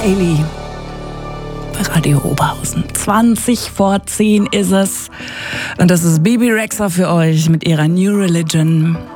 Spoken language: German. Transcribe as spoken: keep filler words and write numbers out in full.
Daily bei Radio Oberhausen. zwanzig vor zehn ist es. Und das ist Bebe Rexha für euch mit ihrer New Religion.